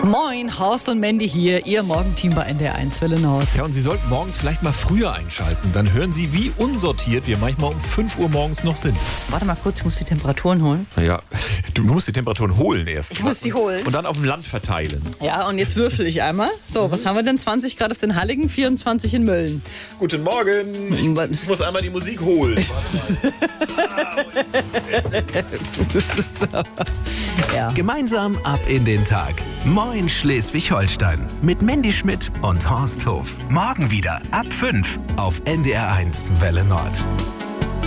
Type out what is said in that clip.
Moin, Horst und Mandy hier, Ihr Morgenteam bei NDR1 Welle Nord. Ja, und Sie sollten morgens vielleicht mal früher einschalten. Dann hören Sie, wie unsortiert wir manchmal um 5 Uhr morgens noch sind. Warte mal kurz, ich muss die Temperaturen holen. Naja, du musst die Temperaturen holen erst. Ich muss die holen. Und dann auf dem Land verteilen. Ja, und jetzt würfel ich einmal. So, was haben wir denn? 20 Grad auf den Halligen, 24 in Mölln. Guten Morgen. Ich muss einmal die Musik holen. Ja. Gemeinsam ab in den Tag. Moin Schleswig-Holstein. Mit Mandy Schmidt und Horst Hof. Morgen wieder ab 5 auf NDR1 Welle Nord.